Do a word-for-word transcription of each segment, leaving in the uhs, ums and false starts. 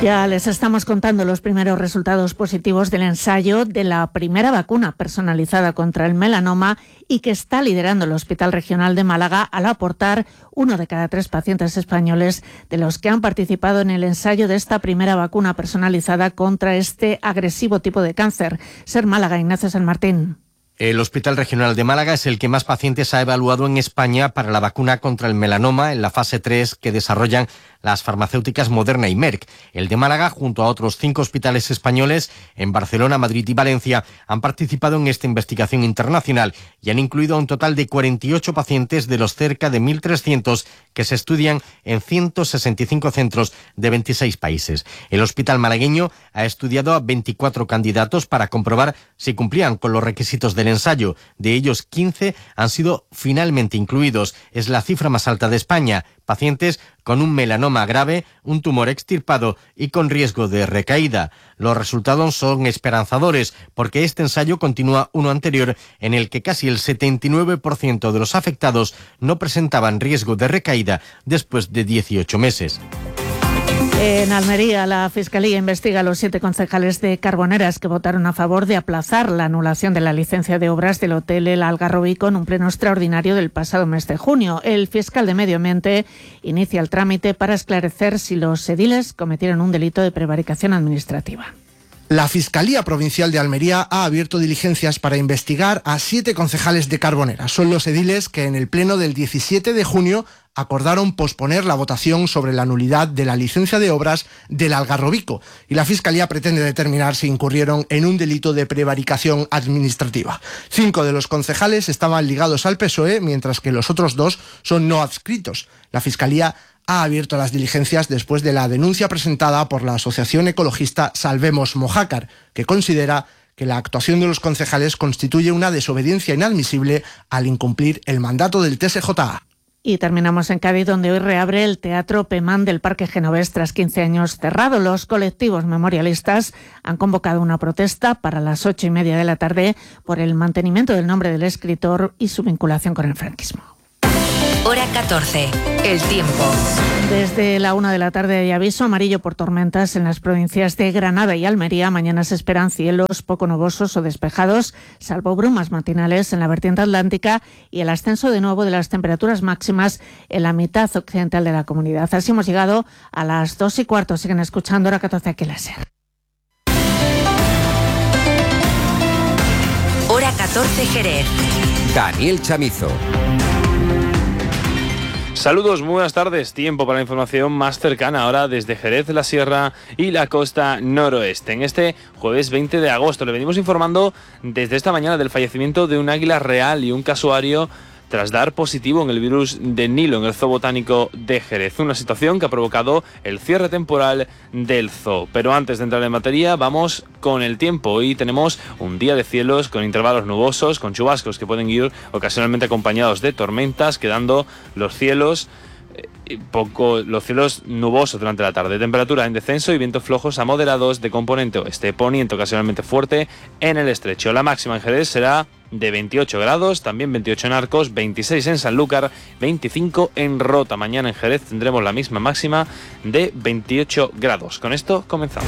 Ya les estamos contando los primeros resultados positivos del ensayo de la primera vacuna personalizada contra el melanoma y que está liderando el Hospital Regional de Málaga al aportar uno de cada tres pacientes españoles de los que han participado en el ensayo de esta primera vacuna personalizada contra este agresivo tipo de cáncer. Ser Málaga, Ignacio San Martín. El Hospital Regional de Málaga es el que más pacientes ha evaluado en España para la vacuna contra el melanoma en la fase tres que desarrollan las farmacéuticas Moderna y Merck. El de Málaga, junto a otros cinco hospitales españoles en Barcelona, Madrid y Valencia, han participado en esta investigación internacional y han incluido a un total de cuarenta y ocho pacientes de los cerca de mil trescientos que se estudian en ciento sesenta y cinco centros de veintiséis países. El hospital malagueño ha estudiado a veinticuatro candidatos para comprobar si cumplían con los requisitos del ensayo. De ellos, quince han sido finalmente incluidos. Es la cifra más alta de España. Pacientes con un melanoma grave, un tumor extirpado y con riesgo de recaída. Los resultados son esperanzadores porque este ensayo continúa uno anterior en el que casi el setenta y nueve por ciento de los afectados no presentaban riesgo de recaída después de dieciocho meses. En Almería, la Fiscalía investiga a los siete concejales de Carboneras que votaron a favor de aplazar la anulación de la licencia de obras del Hotel El Algarrobico en un pleno extraordinario del pasado mes de junio. El fiscal de Medio Ambiente inicia el trámite para esclarecer si los ediles cometieron un delito de prevaricación administrativa. La Fiscalía Provincial de Almería ha abierto diligencias para investigar a siete concejales de Carboneras. Son los ediles que en el pleno del diecisiete de junio acordaron posponer la votación sobre la nulidad de la licencia de obras del Algarrobico y la Fiscalía pretende determinar si incurrieron en un delito de prevaricación administrativa. Cinco de los concejales estaban ligados al P S O E, mientras que los otros dos son no adscritos. La Fiscalía ha abierto las diligencias después de la denuncia presentada por la asociación ecologista Salvemos Mojácar, que considera que la actuación de los concejales constituye una desobediencia inadmisible al incumplir el mandato del T S J A. Y terminamos en Cádiz, donde hoy reabre el Teatro Pemán del Parque Genovés tras quince años cerrado. Los colectivos memorialistas han convocado una protesta para las ocho y media de la tarde por el mantenimiento del nombre del escritor y su vinculación con el franquismo. Hora catorce. El tiempo. Desde la una de la tarde hay aviso amarillo por tormentas en las provincias de Granada y Almería. Mañana se esperan cielos poco nubosos o despejados, salvo brumas matinales en la vertiente atlántica y el ascenso de nuevo de las temperaturas máximas en la mitad occidental de la comunidad. Así hemos llegado a las dos y cuarto. Siguen escuchando Hora catorce aquí en la SER. Hora catorce Jerez. Daniel Chamizo. Saludos, muy buenas tardes. Tiempo para la información más cercana ahora desde Jerez, la Sierra y la costa noroeste. En este jueves veinte de agosto le venimos informando desde esta mañana del fallecimiento de un águila real y un casuario tras dar positivo en el virus del Nilo en el Zoo Botánico de Jerez. Una situación que ha provocado el cierre temporal del zoo. Pero antes de entrar en materia, vamos con el tiempo. Hoy tenemos un día de cielos con intervalos nubosos, con chubascos que pueden ir ocasionalmente acompañados de tormentas, quedando los cielos eh, poco los cielos nubosos durante la tarde. Temperatura en descenso y vientos flojos a moderados de componente oeste, poniente ocasionalmente fuerte en el estrecho. La máxima en Jerez será de veintiocho grados, también veintiocho en Arcos, veintiséis en Sanlúcar, veinticinco en Rota. Mañana en Jerez tendremos la misma máxima de veintiocho grados. Con esto comenzamos.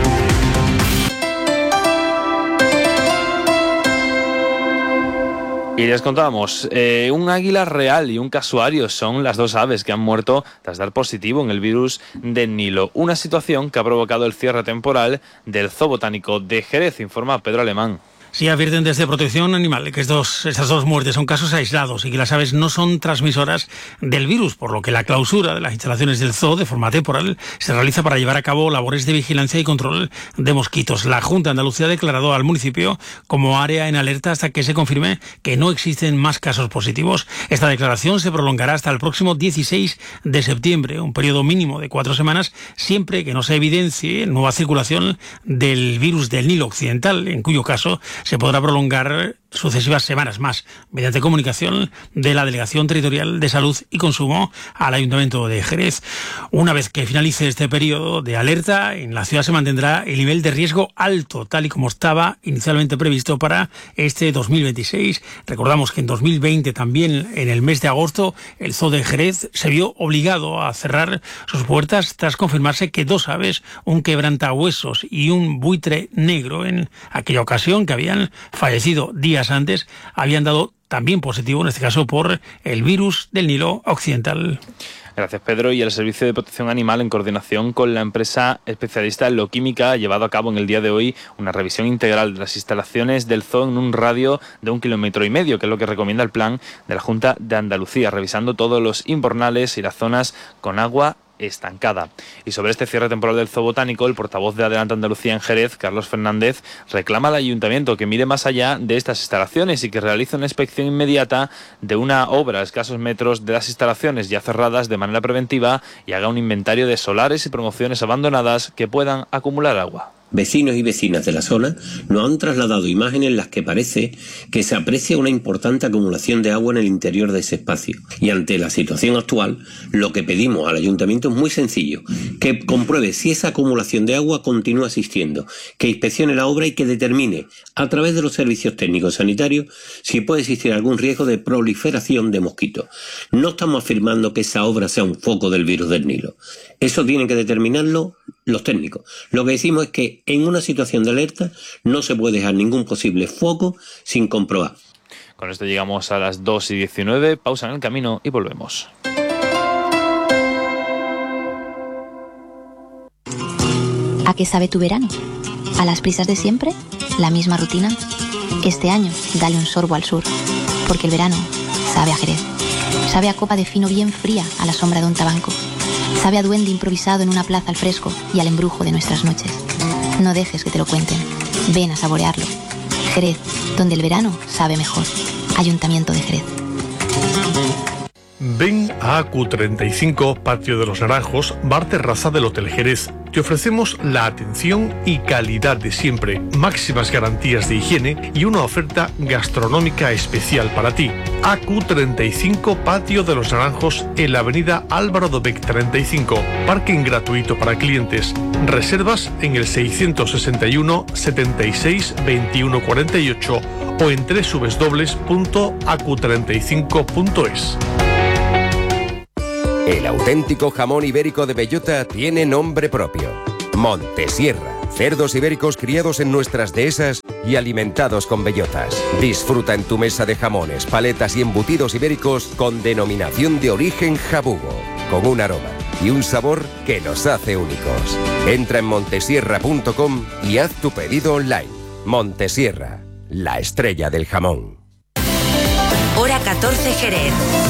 Y les contábamos, eh, un águila real y un casuario son las dos aves que han muerto tras dar positivo en el virus del Nilo. Una situación que ha provocado el cierre temporal del Zoo Botánico de Jerez, informa Pedro Alemán. Sí, advierten desde Protección Animal que estos, estas dos muertes son casos aislados y que las aves no son transmisoras del virus, por lo que la clausura de las instalaciones del zoo de forma temporal se realiza para llevar a cabo labores de vigilancia y control de mosquitos. La Junta de Andalucía ha declarado al municipio como área en alerta hasta que se confirme que no existen más casos positivos. Esta declaración se prolongará hasta el próximo dieciséis de septiembre, un periodo mínimo de cuatro semanas, siempre que no se evidencie nueva circulación del virus del Nilo Occidental, en cuyo caso se podrá prolongar sucesivas semanas más, mediante comunicación de la Delegación Territorial de Salud y Consumo al Ayuntamiento de Jerez. Una vez que finalice este periodo de alerta, en la ciudad se mantendrá el nivel de riesgo alto, tal y como estaba inicialmente previsto para este dos mil veintiséis. Recordamos que en dos mil veinte, también en el mes de agosto, el Zoo de Jerez se vio obligado a cerrar sus puertas tras confirmarse que dos aves, un quebrantahuesos y un buitre negro, en aquella ocasión que habían fallecido días antes, habían dado también positivo, en este caso por el virus del Nilo Occidental. Gracias, Pedro. Y el Servicio de Protección Animal, en coordinación con la empresa especialista en Loquímica, ha llevado a cabo en el día de hoy una revisión integral de las instalaciones del zoo en un radio de un kilómetro y medio, que es lo que recomienda el plan de la Junta de Andalucía, revisando todos los invernales y las zonas con agua estancada. Y sobre este cierre temporal del Zoo Botánico, el portavoz de Adelante Andalucía en Jerez, Carlos Fernández, reclama al Ayuntamiento que mire más allá de estas instalaciones y que realice una inspección inmediata de una obra a escasos metros de las instalaciones ya cerradas de manera preventiva y haga un inventario de solares y promociones abandonadas que puedan acumular agua. Vecinos y vecinas de la zona nos han trasladado imágenes en las que parece que se aprecia una importante acumulación de agua en el interior de ese espacio. Y ante la situación actual, lo que pedimos al ayuntamiento es muy sencillo: que compruebe si esa acumulación de agua continúa existiendo, que inspeccione la obra y que determine, a través de los servicios técnicos sanitarios, si puede existir algún riesgo de proliferación de mosquitos. No estamos afirmando que esa obra sea un foco del virus del Nilo. Eso tienen que determinarlo los técnicos. Lo que decimos es que en una situación de alerta no se puede dejar ningún posible foco sin comprobar. Con esto llegamos a las dos y diecinueve, pausa en el camino y volvemos. ¿A qué sabe tu verano? ¿A las prisas de siempre? ¿La misma rutina? Este año, dale un sorbo al sur, porque el verano sabe a Jerez. Sabe a copa de fino bien fría a la sombra de un tabanco. Sabe a duende improvisado en una plaza al fresco y al embrujo de nuestras noches. No dejes que te lo cuenten. Ven a saborearlo. Jerez, donde el verano sabe mejor. Ayuntamiento de Jerez. Ven a A Q treinta y cinco, Patio de los Naranjos, bar terraza del Hotel Jerez. Te ofrecemos la atención y calidad de siempre, máximas garantías de higiene y una oferta gastronómica especial para ti. A Q treinta y cinco, Patio de los Naranjos, en la avenida Álvaro Dobech treinta y cinco. Parking gratuito para clientes. Reservas en el seiscientos sesenta y uno, setenta y seis, veintiuno cuarenta y ocho o en doble u doble u doble u punto a q treinta y cinco punto es. El auténtico jamón ibérico de bellota tiene nombre propio: Montesierra. Cerdos ibéricos criados en nuestras dehesas y alimentados con bellotas. Disfruta en tu mesa de jamones, paletas y embutidos ibéricos con denominación de origen jabugo, con un aroma y un sabor que nos hace únicos. Entra en montesierra punto com y haz tu pedido online. Montesierra, la estrella del jamón. Hora catorce, Jerez.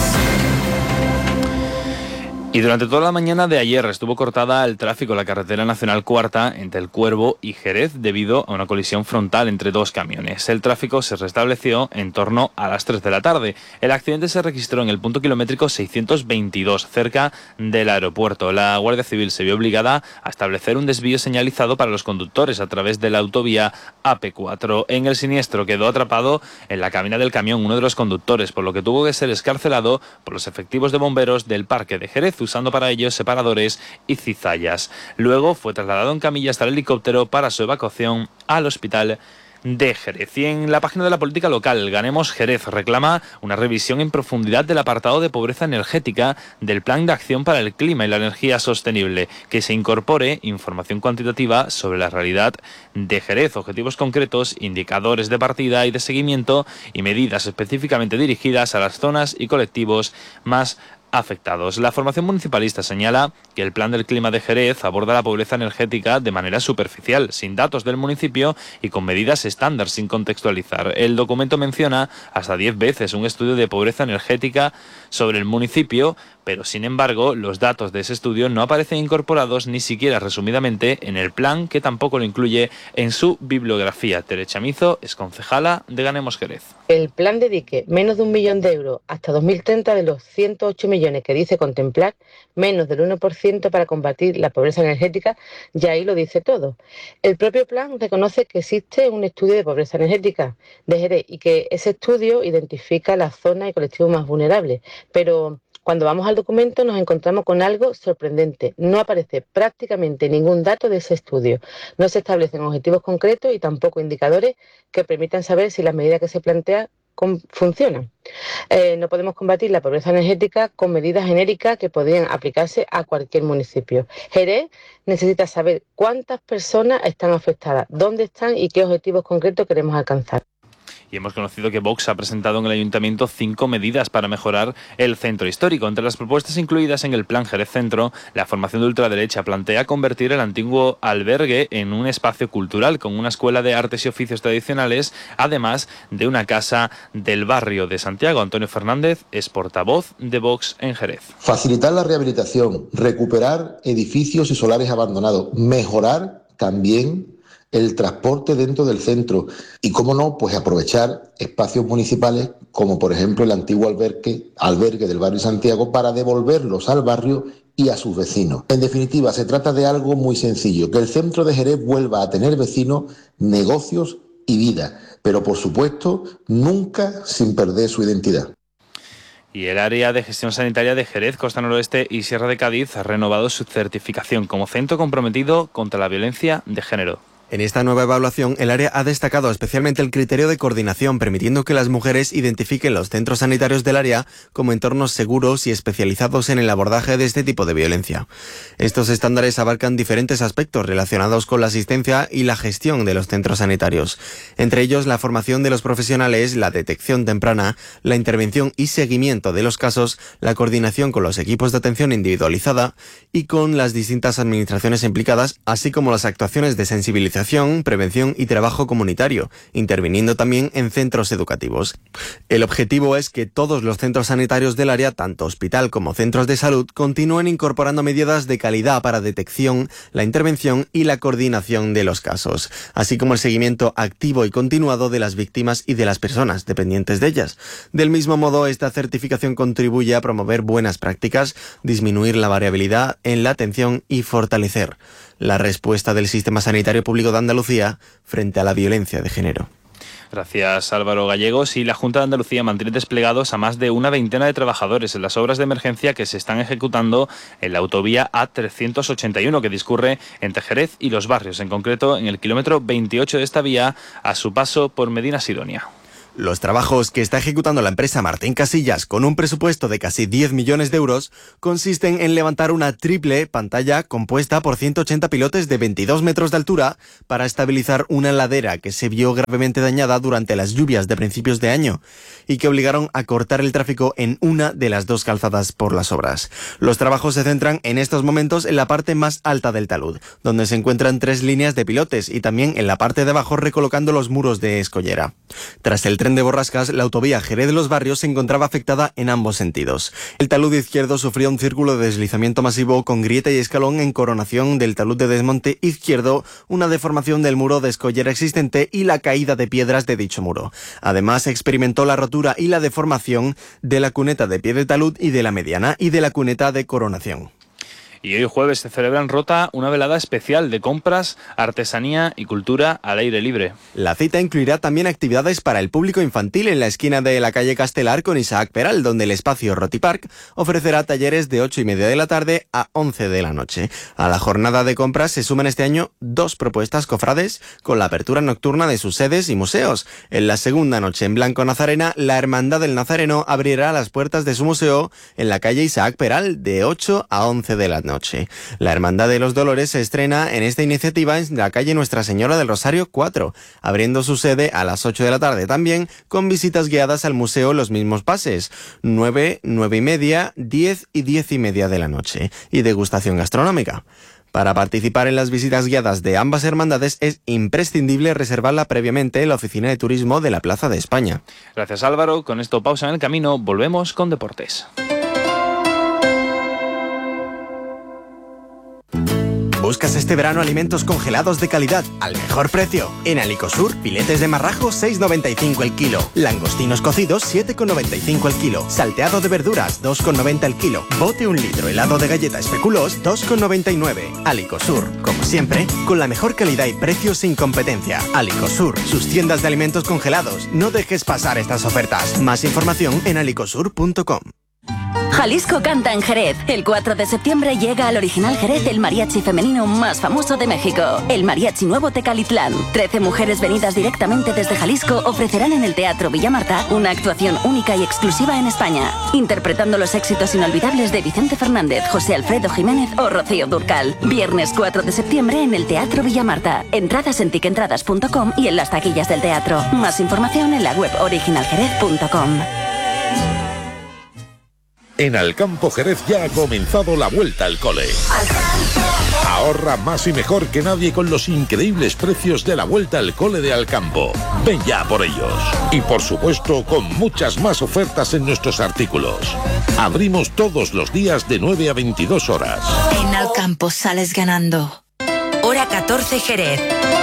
Y durante toda la mañana de ayer estuvo cortada el tráfico en la carretera nacional cuarta entre El Cuervo y Jerez debido a una colisión frontal entre dos camiones. El tráfico se restableció en torno a las tres de la tarde. El accidente se registró en el punto kilométrico seiscientos veintidós, cerca del aeropuerto. La Guardia Civil se vio obligada a establecer un desvío señalizado para los conductores a través de la autovía A P cuatro. En el siniestro quedó atrapado en la cabina del camión uno de los conductores, por lo que tuvo que ser excarcelado por los efectivos de bomberos del Parque de Jerez, usando para ello separadores y cizallas. Luego fue trasladado en camilla hasta el helicóptero para su evacuación al hospital de Jerez. Y en la página de la política local, Ganemos Jerez reclama una revisión en profundidad del apartado de pobreza energética del Plan de Acción para el Clima y la Energía Sostenible, que se incorpore información cuantitativa sobre la realidad de Jerez, objetivos concretos, indicadores de partida y de seguimiento y medidas específicamente dirigidas a las zonas y colectivos más afectados. La formación municipalista señala que el plan del clima de Jerez aborda la pobreza energética de manera superficial, sin datos del municipio y con medidas estándar sin contextualizar. El documento menciona hasta diez veces un estudio de pobreza energética sobre el municipio, pero sin embargo los datos de ese estudio no aparecen incorporados ni siquiera resumidamente en el plan, que tampoco lo incluye en su bibliografía. Tere Chamizo es concejala de Ganemos Jerez. El plan dedique menos de un millón de euros hasta dos mil treinta de los ciento ocho millones que dice contemplar, menos del uno por ciento para combatir la pobreza energética, y ahí lo dice todo. El propio plan reconoce que existe un estudio de pobreza energética de Jerez y que ese estudio identifica las zonas y colectivos más vulnerables, pero cuando vamos al documento nos encontramos con algo sorprendente. No aparece prácticamente ningún dato de ese estudio. No se establecen objetivos concretos y tampoco indicadores que permitan saber si las medidas que se plantean funcionan. Eh, no podemos combatir la pobreza energética con medidas genéricas que podrían aplicarse a cualquier municipio. Jerez necesita saber cuántas personas están afectadas, dónde están y qué objetivos concretos queremos alcanzar. Y hemos conocido que Vox ha presentado en el Ayuntamiento cinco medidas para mejorar el centro histórico. Entre las propuestas incluidas en el Plan Jerez Centro, la formación de ultraderecha plantea convertir el antiguo albergue en un espacio cultural con una escuela de artes y oficios tradicionales, además de una casa del barrio de Santiago. Antonio Fernández es portavoz de Vox en Jerez. Facilitar la rehabilitación, recuperar edificios y solares abandonados, mejorar también el transporte dentro del centro y, cómo no, pues aprovechar espacios municipales como por ejemplo el antiguo albergue, albergue del barrio Santiago para devolverlos al barrio y a sus vecinos. En definitiva, se trata de algo muy sencillo, que el centro de Jerez vuelva a tener vecinos, negocios y vida, pero por supuesto nunca sin perder su identidad. Y el área de gestión sanitaria de Jerez, Costa Noroeste y Sierra de Cádiz ha renovado su certificación como centro comprometido contra la violencia de género. En esta nueva evaluación, el área ha destacado especialmente el criterio de coordinación, permitiendo que las mujeres identifiquen los centros sanitarios del área como entornos seguros y especializados en el abordaje de este tipo de violencia. Estos estándares abarcan diferentes aspectos relacionados con la asistencia y la gestión de los centros sanitarios, entre ellos la formación de los profesionales, la detección temprana, la intervención y seguimiento de los casos, la coordinación con los equipos de atención individualizada y con las distintas administraciones implicadas, así como las actuaciones de sensibilización, prevención y trabajo comunitario, interviniendo también en centros educativos. El objetivo es que todos los centros sanitarios del área, tanto hospital como centros de salud, continúen incorporando medidas de calidad para detección, la intervención y la coordinación de los casos, así como el seguimiento activo y continuado de las víctimas y de las personas dependientes de ellas. Del mismo modo, esta certificación contribuye a promover buenas prácticas, disminuir la variabilidad en la atención y fortalecer la respuesta del sistema sanitario público de Andalucía frente a la violencia de género. Gracias, Álvaro Gallegos. Y la Junta de Andalucía mantiene desplegados a más de una veintena de trabajadores en las obras de emergencia que se están ejecutando en la autovía A trescientos ochenta y uno que discurre entre Jerez y Los Barrios, en concreto en el kilómetro veintiocho de esta vía a su paso por Medina Sidonia. Los trabajos que está ejecutando la empresa Martín Casillas, con un presupuesto de casi diez millones de euros, consisten en levantar una triple pantalla compuesta por ciento ochenta pilotes de veintidós metros de altura para estabilizar una ladera que se vio gravemente dañada durante las lluvias de principios de año y que obligaron a cortar el tráfico en una de las dos calzadas por las obras. Los trabajos se centran en estos momentos en la parte más alta del talud, donde se encuentran tres líneas de pilotes, y también en la parte de abajo recolocando los muros de escollera. Tras el tren de borrascas, la autovía Jerez de Los Barrios se encontraba afectada en ambos sentidos. El talud izquierdo sufrió un círculo de deslizamiento masivo con grieta y escalón en coronación del talud de desmonte izquierdo, una deformación del muro de escollera existente y la caída de piedras de dicho muro. Además, experimentó la rotura y la deformación de la cuneta de pie de talud y de la mediana y de la cuneta de coronación. Y hoy jueves se celebra en Rota una velada especial de compras, artesanía y cultura al aire libre. La cita incluirá también actividades para el público infantil en la esquina de la calle Castelar con Isaac Peral, donde el espacio Rotipark ofrecerá talleres de ocho y media de la tarde a once de la noche. A la jornada de compras se suman este año dos propuestas cofrades con la apertura nocturna de sus sedes y museos. En la segunda noche en Blanco Nazarena, la Hermandad del Nazareno abrirá las puertas de su museo en la calle Isaac Peral de ocho a once de la noche. Noche. La Hermandad de los Dolores se estrena en esta iniciativa en la calle Nuestra Señora del Rosario cuatro, abriendo su sede a las ocho de la tarde también, con visitas guiadas al museo en los mismos pases, nueve, nueve y media, diez y diez y media de la noche, y degustación gastronómica. Para participar en las visitas guiadas de ambas hermandades es imprescindible reservarla previamente en la Oficina de Turismo de la Plaza de España. Gracias, Álvaro. Con esto pausa en el camino, volvemos con deportes. ¿Buscas este verano alimentos congelados de calidad al mejor precio? En Alicosur, filetes de marrajo seis con noventa y cinco el kilo, langostinos cocidos siete con noventa y cinco el kilo, salteado de verduras dos con noventa el kilo, bote un litro helado de galleta Especuloos dos con noventa y nueve. Alicosur, como siempre, con la mejor calidad y precio sin competencia. Alicosur, sus tiendas de alimentos congelados. No dejes pasar estas ofertas. Más información en alicosur punto com. Jalisco canta en Jerez. El cuatro de septiembre llega al Original Jerez el mariachi femenino más famoso de México, el Mariachi Nuevo Tecalitlán. Trece mujeres venidas directamente desde Jalisco ofrecerán en el Teatro Villa Marta una actuación única y exclusiva en España, interpretando los éxitos inolvidables de Vicente Fernández, José Alfredo Jiménez o Rocío Dúrcal. Viernes cuatro de septiembre en el Teatro Villa Marta. Entradas en tiquentradas punto com y en las taquillas del teatro. Más información en la web original jerez punto com. En Alcampo Jerez ya ha comenzado la vuelta al cole. Ahorra más y mejor que nadie con los increíbles precios de la vuelta al cole de Alcampo. Ven ya por ellos. Y por supuesto con muchas más ofertas en nuestros artículos. Abrimos todos los días de nueve a veintidós horas. En Alcampo sales ganando. Hora catorce Jerez.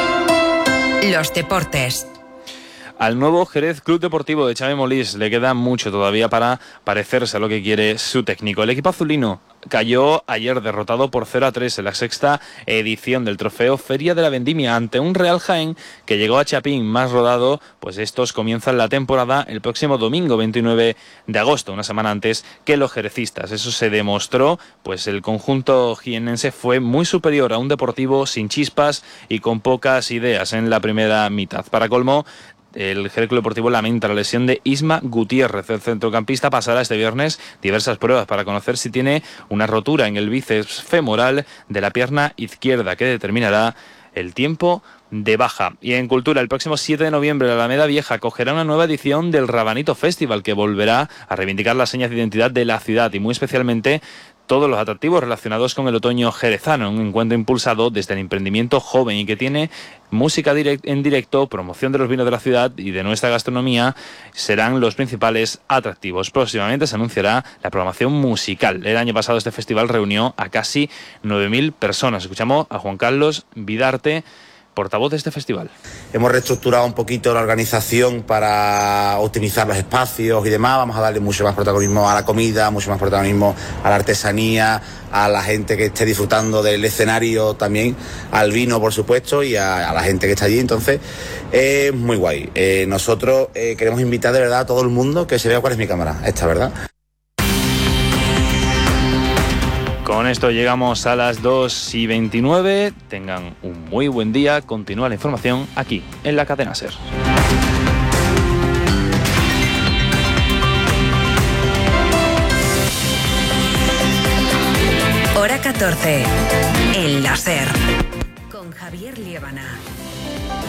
Los deportes. Al nuevo Jerez Club Deportivo de Xavi Molís le queda mucho todavía para parecerse a lo que quiere su técnico. El equipo azulino cayó ayer derrotado por cero a tres en la sexta edición del trofeo Feria de la Vendimia ante un Real Jaén que llegó a Chapín más rodado, pues estos comienzan la temporada el próximo domingo veintinueve de agosto, una semana antes que los jerecistas. Eso se demostró, pues el conjunto jiennense fue muy superior a un Deportivo sin chispas y con pocas ideas en la primera mitad. Para colmo, el Jerez Club Deportivo lamenta la lesión de Isma Gutiérrez. El centrocampista pasará este viernes diversas pruebas para conocer si tiene una rotura en el bíceps femoral de la pierna izquierda que determinará el tiempo de baja. Y en cultura, el próximo siete de noviembre la Alameda Vieja acogerá una nueva edición del Rabanito Festival que volverá a reivindicar las señas de identidad de la ciudad y muy especialmente todos los atractivos relacionados con el otoño jerezano, un encuentro impulsado desde el emprendimiento joven y que tiene música direct, en directo, promoción de los vinos de la ciudad y de nuestra gastronomía, serán los principales atractivos. Próximamente se anunciará la programación musical. El año pasado este festival reunió a casi nueve mil personas. Escuchamos a Juan Carlos Vidarte, portavoz de este festival. Hemos reestructurado un poquito la organización para optimizar los espacios y demás. Vamos a darle mucho más protagonismo a la comida, mucho más protagonismo a la artesanía, a la gente que esté disfrutando del escenario también, al vino por supuesto y a, a la gente que está allí. Entonces es eh, muy guay. Eh, nosotros eh, queremos invitar de verdad a todo el mundo que se vea cuál es mi cámara, esta, ¿verdad? Con esto llegamos a las dos y veintinueve. Tengan un muy buen día. Continúa la información aquí, en la cadena SER. Hora catorce. En la SER. Con Javier Liébana.